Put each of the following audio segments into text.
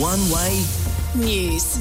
One Way News.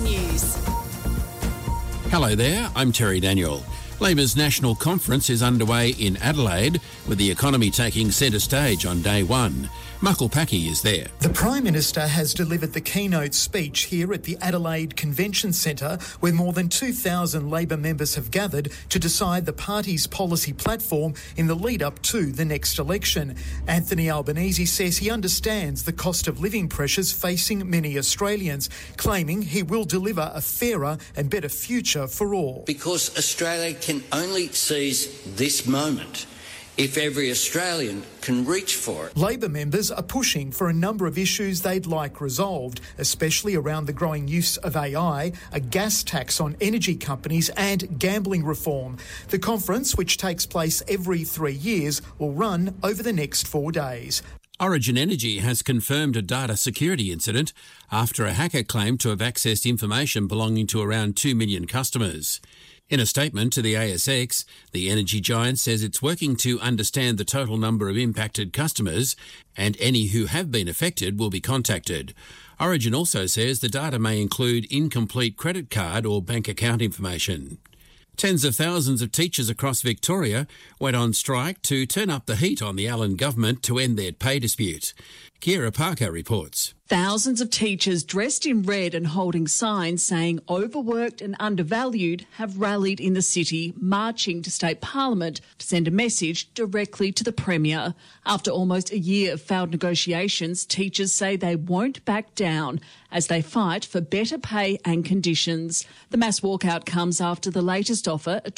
Hello there, I'm Terry Daniel. Labor's National Conference is underway in Adelaide, with the economy taking centre stage on day one. Muckle Packy is there. The Prime Minister has delivered the keynote speech here at the Adelaide Convention Centre, where more than 2,000 Labor members have gathered to decide the party's policy platform in the lead-up to the next election. Anthony Albanese says he understands the cost of living pressures facing many Australians, claiming he will deliver a fairer and better future for all. Because Australia can only seize this moment if every Australian can reach for it. Labor members are pushing for a number of issues they'd like resolved, especially around the growing use of AI, a gas tax on energy companies and gambling reform. The conference, which takes place every 3 years, will run over the next 4 days. Origin Energy has confirmed a data security incident after a hacker claimed to have accessed information belonging to around 2 million customers. In a statement to the ASX, the energy giant says it's working to understand the total number of impacted customers, and any who have been affected will be contacted. Origin also says the data may include incomplete credit card or bank account information. Tens of thousands of teachers across Victoria went on strike to turn up the heat on the Allen government to end their pay dispute. Kiera Parker reports. Thousands of teachers dressed in red and holding signs saying overworked and undervalued have rallied in the city, marching to State Parliament to send a message directly to the Premier. After almost a year of failed negotiations, teachers say they won't back down as they fight for better pay and conditions. The mass walkout comes after the latest offer, a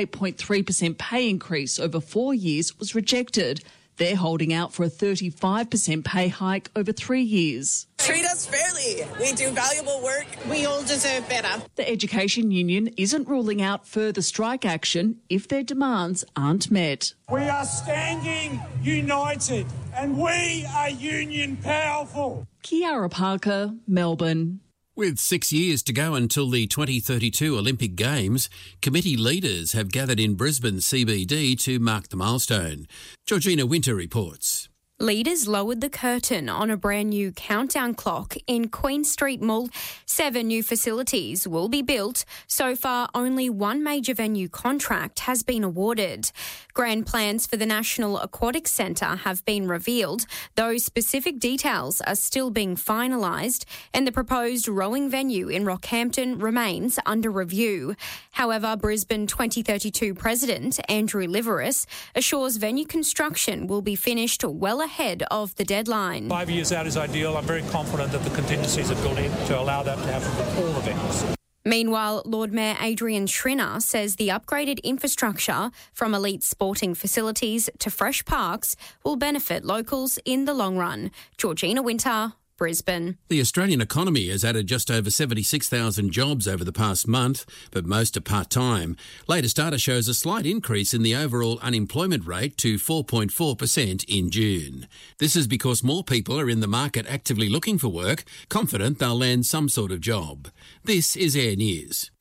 28.3% pay increase over 4 years, was rejected. They're holding out for a 35% pay hike over 3 years. Treat us fairly. We do valuable work. We all deserve better. The Education Union isn't ruling out further strike action if their demands aren't met. We are standing united and we are union powerful. Kiara Parker, Melbourne. With 6 years to go until the 2032 Olympic Games, committee leaders have gathered in Brisbane CBD to mark the milestone. Georgina Winter reports. Leaders lowered the curtain on a brand new countdown clock in Queen Street Mall. 7 new facilities will be built. So far, only one major venue contract has been awarded. Grand plans for the National Aquatic Centre have been revealed, though specific details are still being finalised, and the proposed rowing venue in Rockhampton remains under review. However, Brisbane 2032 President Andrew Liveris assures venue construction will be finished well ahead of the deadline. 5 years out is ideal. I'm very confident that the contingencies are built in to allow that to happen with all events. Meanwhile, Lord Mayor Adrian Schrinner says the upgraded infrastructure from elite sporting facilities to fresh parks will benefit locals in the long run. Georgina Winter, Brisbane. The Australian economy has added just over 76,000 jobs over the past month, but most are part-time. Latest data shows a slight increase in the overall unemployment rate to 4.4% in June. This is because more people are in the market actively looking for work, confident they'll land some sort of job. This is Air News.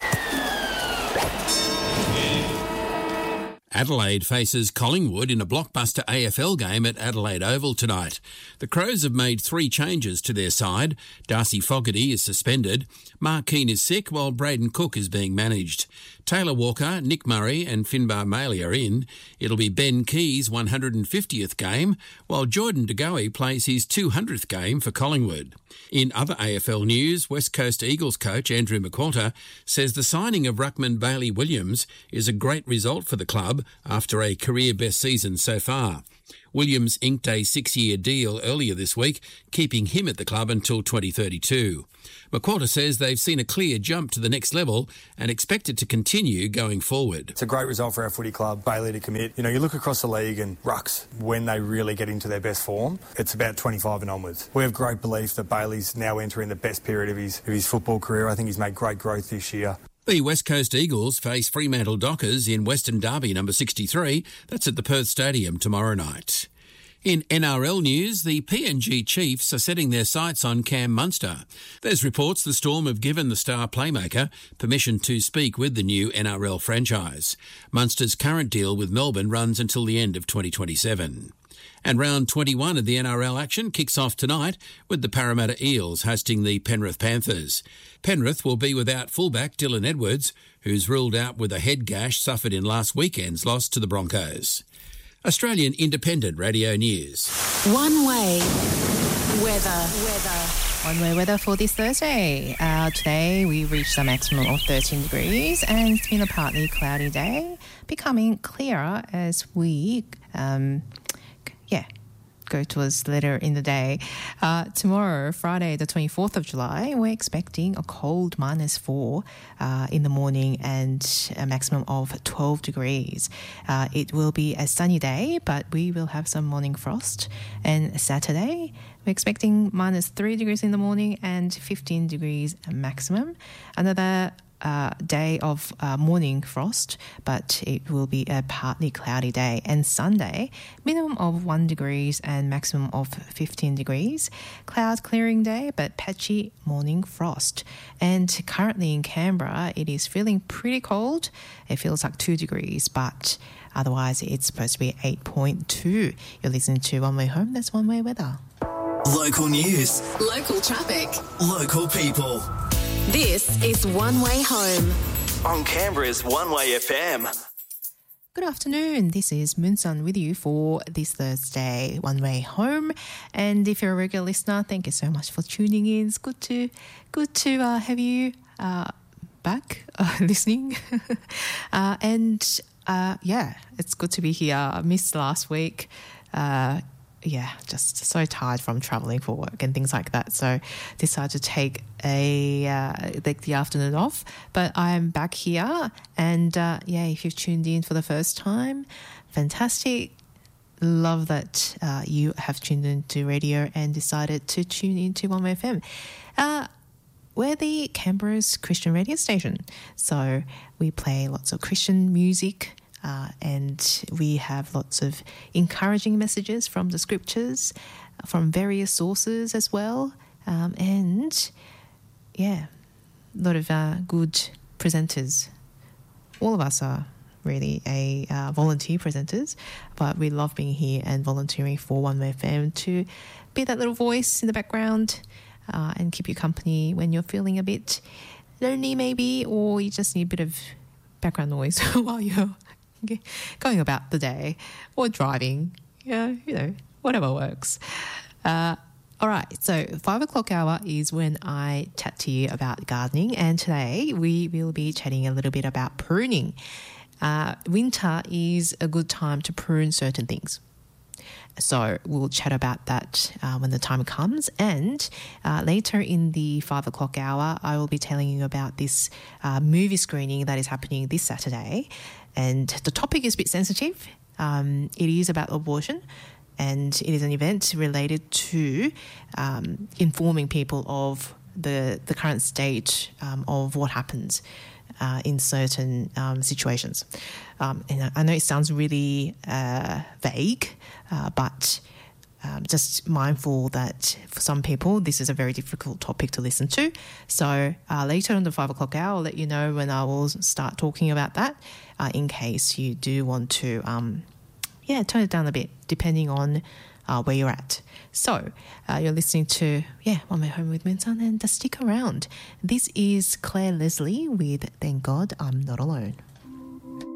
Adelaide faces Collingwood in a blockbuster AFL game at Adelaide Oval tonight. The Crows have made 3 changes to their side. Darcy Fogarty is suspended. Mark Keane is sick while Braden Cook is being managed. Taylor Walker, Nick Murray and Finbar Maley are in. It'll be Ben Keys' 150th game, while Jordan De Goey plays his 200th game for Collingwood. In other AFL news, West Coast Eagles coach Andrew McQualter says the signing of ruckman Bailey Williams is a great result for the club after a career-best season so far. Williams inked a 6-year deal earlier this week, keeping him at the club until 2032. McQualter says they've seen a clear jump to the next level and expect it to continue going forward. It's a great result for our footy club, Bailey to commit. You know, you look across the league and rucks, when they really get into their best form, it's about 25 and onwards. We have great belief that Bailey's now entering the best period of his football career. I think he's made great growth this year. The West Coast Eagles face Fremantle Dockers in Western Derby number 63. That's at the Perth Stadium tomorrow night. In NRL news, the PNG Chiefs are setting their sights on Cam Munster. There's reports the Storm have given the star playmaker permission to speak with the new NRL franchise. Munster's current deal with Melbourne runs until the end of 2027. And round 21 of the NRL action kicks off tonight with the Parramatta Eels hosting the Penrith Panthers. Penrith will be without fullback Dylan Edwards, who's ruled out with a head gash suffered in last weekend's loss to the Broncos. Australian Independent Radio News. One way weather. One-way weather for this Thursday. Today we reached a maximum of 13 degrees and it's been a partly cloudy day, becoming clearer as we go towards later in the day. Tomorrow, Friday the 24th of July, we're expecting a cold -4 in the morning and a maximum of 12 degrees. It will be a sunny day, but we will have some morning frost. And Saturday, we're expecting -3 degrees in the morning and 15 degrees maximum. Another day of morning frost, but it will be a partly cloudy day. And Sunday, minimum of 1 degrees and maximum of 15 degrees. Cloud clearing day, but patchy morning frost. And currently in Canberra, it is feeling pretty cold. It feels like 2 degrees, but otherwise it's supposed to be 8.2. You're listening to One Way Home. That's One Way Weather. Local news. Local traffic. Local people. This is One Way Home. On Canberra's One Way FM. Good afternoon. This is Moonsun with you for this Thursday, One Way Home. And if you're a regular listener, thank you so much for tuning in. It's good to have you back listening. It's good to be here. I missed last week. Just so tired from traveling for work and things like that. So decided to take the afternoon off. But I'm back here. And if you've tuned in for the first time, fantastic. Love that you have tuned into radio and decided to tune into One Way FM. We're the Canberra's Christian radio station. So we play lots of Christian music. And we have lots of encouraging messages from the scriptures, from various sources as well. A lot of good presenters. All of us are really volunteer presenters, but we love being here and volunteering for One Way FM to be that little voice in the background and keep you company when you're feeling a bit lonely maybe, or you just need a bit of background noise while you're going about the day or driving, whatever works. All right, so 5 o'clock hour is when I chat to you about gardening, and today we will be chatting a little bit about pruning. Winter is a good time to prune certain things. So we'll chat about that when the time comes. And later in the 5 o'clock hour, I will be telling you about this movie screening that is happening this Saturday. And the topic is a bit sensitive. It is about abortion, and it is an event related to informing people of the current state of what happens in certain situations. And I know it sounds really vague, but just mindful that for some people this is a very difficult topic to listen to. So later on the 5 o'clock hour, I'll let you know when I will start talking about that in case you do want to turn it down a bit depending on where you're at. So you're listening to One Way Home with Moonsun, and stick around. This is Claire Leslie with Thank God I'm Not Alone.